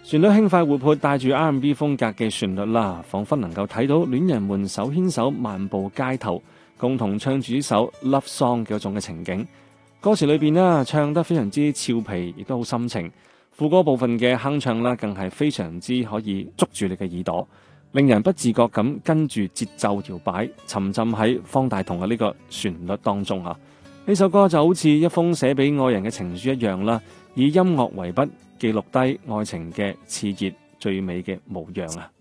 旋律輕快活潑，帶住 R&B 風格嘅旋律啦，彷彿能夠睇到戀人們手牽手漫步街頭，共同唱住呢首 Love Song 嘅嗰種嘅情景。歌詞裏邊呢，唱得非常之俏皮，亦都好深情。副歌部分嘅哼唱啦，更係非常之可以捉住你嘅耳朵，令人不自覺咁跟住節奏搖擺，沉浸喺方大同嘅呢個旋律當中啊！呢首歌就好似一封寫俾愛人嘅情書一樣啦，以音樂為筆，記錄低愛情嘅熾熱最美嘅模樣啊！